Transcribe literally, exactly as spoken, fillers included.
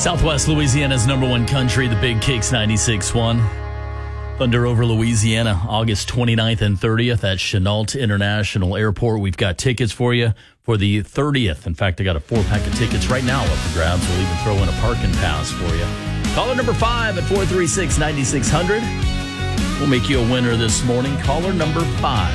Southwest Louisiana's number one country, the Big Kicks ninety-six point one. Thunder over Louisiana, August twenty-ninth and thirtieth at Chenault International Airport. We've got tickets for you for the thirtieth. In fact, I got a four-pack of tickets right now up for grabs. We'll even throw in a parking pass for you. Caller number five at four three six, nine six zero zero. We'll make you a winner this morning. Caller number five.